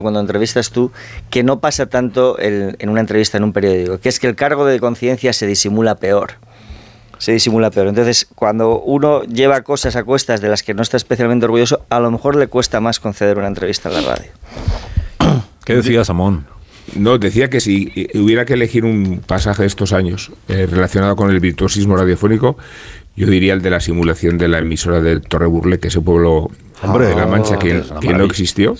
cuando entrevistas tú, que no pasa tanto en una entrevista en un periódico, que es que el cargo de conciencia se disimula peor. Entonces, cuando uno lleva cosas a cuestas de las que no está especialmente orgulloso, a lo mejor le cuesta más conceder una entrevista en la radio. ¿Qué decías, Amón? No, decía que si hubiera que elegir un pasaje de estos años relacionado con el virtuosismo radiofónico, yo diría el de la simulación de la emisora de Torreburle, que ese pueblo de La Mancha que no existió.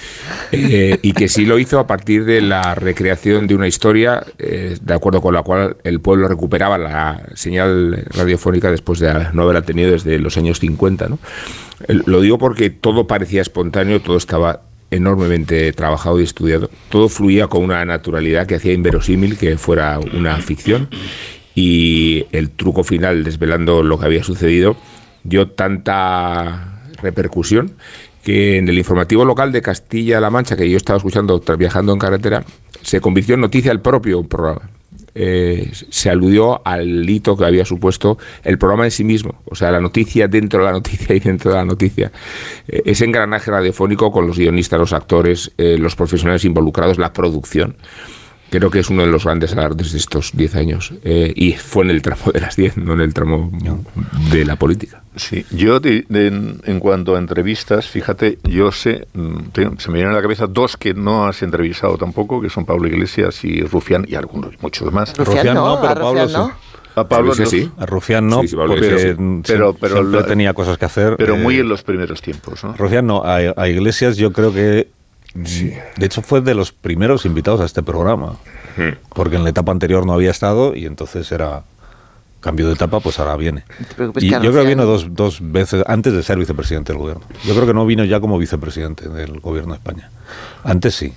Y que sí lo hizo a partir de la recreación de una historia de acuerdo con la cual el pueblo recuperaba la señal radiofónica después de no haberla tenido desde los años 50, ¿no? Lo digo porque todo parecía espontáneo, todo estaba enormemente trabajado y estudiado, todo fluía con una naturalidad que hacía inverosímil que fuera una ficción, y el truco final, desvelando lo que había sucedido, dio tanta repercusión que en el informativo local de Castilla-La Mancha, que yo estaba escuchando viajando en carretera, se convirtió en noticia el propio programa. Se aludió al hito que había supuesto el programa en sí mismo, o sea, la noticia dentro de la noticia y dentro de la noticia. Ese engranaje radiofónico con los guionistas, los actores, los profesionales involucrados, la producción. Creo que es uno de los grandes alardes de estos 10 años. Y fue en el tramo de las 10, no en el tramo de la política. Sí, yo en cuanto a entrevistas, fíjate, yo sé, se me vienen a la cabeza dos que no has entrevistado tampoco, que son Pablo Iglesias y Rufián, y algunos, muchos más. Rufián no, pero Pablo sí. A Pablo sí. A Rufián no, sí, pero siempre tenía cosas que hacer. Pero muy en los primeros tiempos, ¿no? Rufián no, a Iglesias yo creo que... Sí. De hecho fue de los primeros invitados a este programa, porque en la etapa anterior no había estado y entonces era cambio de etapa, pues ahora viene. Y yo creo que vino dos veces antes de ser vicepresidente del gobierno. Yo creo que no vino ya como vicepresidente del gobierno de España. Antes sí.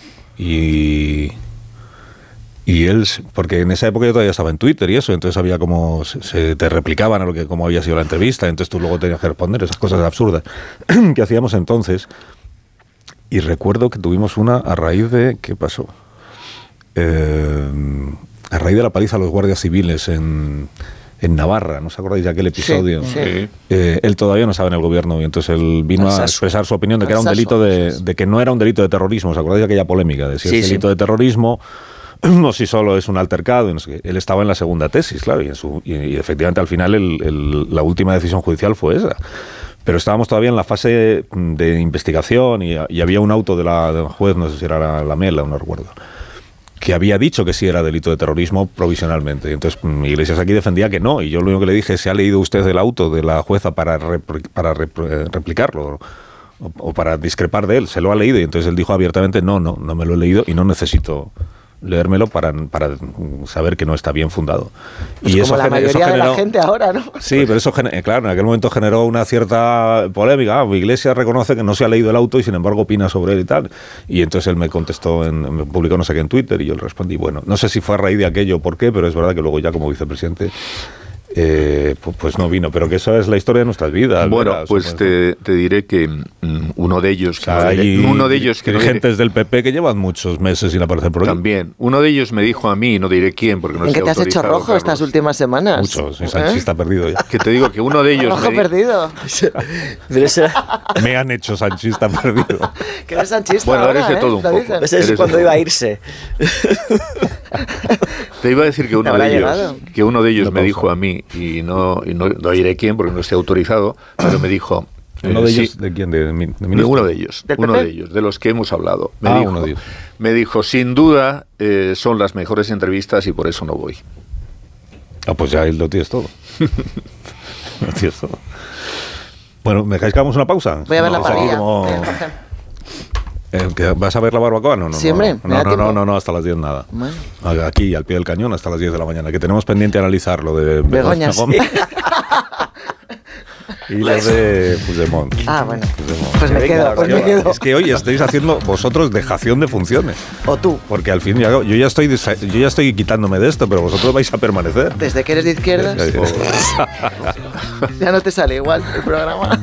Y él, porque en esa época yo todavía estaba en Twitter y eso, entonces había como se te replicaban a lo que cómo había sido la entrevista, entonces tú luego tenías que responder esas cosas absurdas que hacíamos entonces. Y recuerdo que tuvimos una a raíz de... ¿Qué pasó? A raíz de la paliza a los guardias civiles en Navarra, ¿no os acordáis de aquel episodio? Sí. Él todavía no estaba en el gobierno y entonces él vino a expresar su opinión de que era un delito de que no era un delito de terrorismo. ¿Os acordáis de aquella polémica? De si es delito de terrorismo o si solo es un altercado. Y no sé qué. Él estaba en la segunda tesis, claro, y efectivamente al final la última decisión judicial fue esa. Pero estábamos todavía en la fase de investigación y había un auto del juez, no sé si era la Mela, no recuerdo, que había dicho que sí era delito de terrorismo provisionalmente. Y entonces Iglesias aquí defendía que no, y yo lo único que le dije, ¿se ha leído usted el auto de la jueza para replicarlo o para discrepar de él? ¿Se lo ha leído? Y entonces él dijo abiertamente, no me lo he leído y no necesito leérmelo para saber que no está bien fundado. Pues y como eso la mayoría de la gente ahora, ¿no? Sí, pero eso, claro, en aquel momento generó una cierta polémica. Iglesias reconoce que no se ha leído el auto y sin embargo opina sobre él y tal. Y entonces él me contestó, me publicó no sé qué en Twitter y yo le respondí, bueno, no sé si fue a raíz de aquello o por qué, pero es verdad que luego ya como vicepresidente pues no vino, pero que eso es la historia de nuestras vidas. Bueno, ¿verdad? Pues te diré que uno de ellos... O sea, hay dirigentes del PP que llevan muchos meses sin aparecer por aquí. También. Uno de ellos me dijo a mí, no diré quién, porque no ¿En sé. qué te has hecho rojo, Carlos, estas últimas semanas? Muchos, Sanchís está perdido ya. Que te digo que uno de ellos... ¿Rojo perdido? Me han hecho sanchista perdido. Que eres sanchista. Bueno, ahora, eres de todo un poco. Ese es cuando iba a irse. Te iba a decir que uno de ellos me dijo a mí, y no diré quién porque no estoy autorizado, pero me dijo... ¿Uno de ellos? ¿De quién? ¿De uno de ellos. Uno de ellos, de los que hemos hablado. Uno de ellos. Me dijo, sin duda, son las mejores entrevistas y por eso no voy. Pues ya lo tienes todo. Lo tienes todo. Bueno, ¿me dejáis que hagamos una pausa? Voy a ver la parrilla. ¿Vas a ver la barbacoa? No. Sí, hombre. No, hasta las 10 nada. Bueno. Aquí, al pie del cañón, hasta las 10 de la mañana. Que tenemos pendiente analizar lo de Begoña. Sí. Y lo de Puigdemont. Bueno. Puigdemont. Pues me quedo. Es que hoy estáis haciendo vosotros dejación de funciones. O tú. Porque al fin yo ya estoy quitándome de esto, pero vosotros vais a permanecer. Desde que eres de izquierdas. Ya no te sale igual el programa.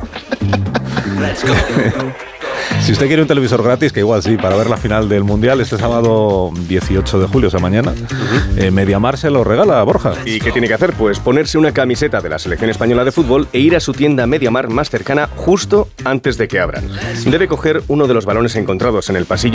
Si usted quiere un televisor gratis, que igual sí, para ver la final del Mundial este sábado 18 de julio, o sea, mañana, Mediamar se lo regala, Borja. ¿Y qué tiene que hacer? Pues ponerse una camiseta de la selección española de fútbol e ir a su tienda Mediamar más cercana justo antes de que abran. Debe coger uno de los balones encontrados en el pasillo